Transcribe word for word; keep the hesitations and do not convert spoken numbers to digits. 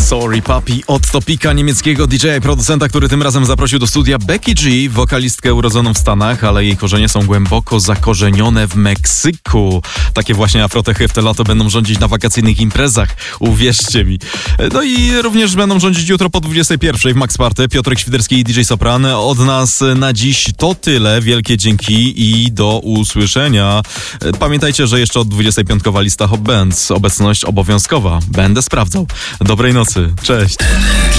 Sorry Papi od Topika, niemieckiego D J i producenta, który tym razem zaprosił do studia Becky G, wokalistkę urodzoną w Stanach, ale jej korzenie są głęboko zakorzenione w Meksyku. Takie właśnie afrotechy w te lato będą rządzić na wakacyjnych imprezach, uwierzcie mi. No i również będą rządzić jutro po dwudziestej pierwszej w Max Party. Piotrek Świderski i D J Sopran. Od nas na dziś to tyle. Wielkie dzięki i do usłyszenia. Pamiętajcie, że jeszcze od dwudziestej piątkowa lista Hot Bands. Obecność obowiązkowa. Będę sprawdzał. Dobrej nocy. Cześć.